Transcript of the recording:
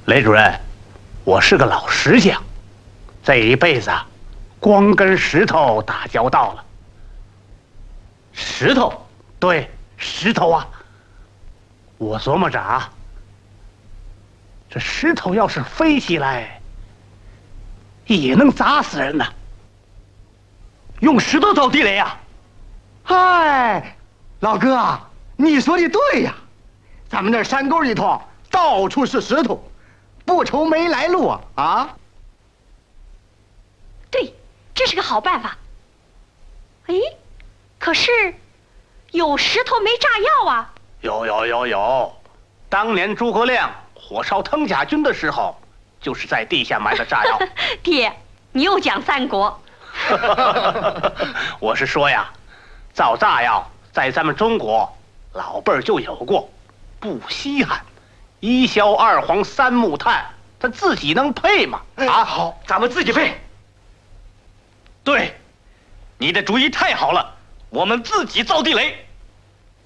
雷主任，我是个老石匠，这一辈子光跟石头打交道了。石头？对，石头啊！我琢磨着啊，这石头要是飞起来，也能砸死人呢。用石头造地雷呀？ 嗨，老哥啊，你说的对呀，咱们这山沟里头到处是石头，不愁没来路啊！啊， 对，这是个好办法。哎，可是有石头没炸药啊？ 有，当年诸葛亮火烧腾甲军的时候，就是在地下埋的炸药。 爹，你又讲三国。 我是说呀，造炸药在咱们中国老辈儿就有过，不稀罕。一硝二黄三木炭，它自己能配吗？ 啊，好，咱们自己配。对，你的主意太好了，我们自己造地雷。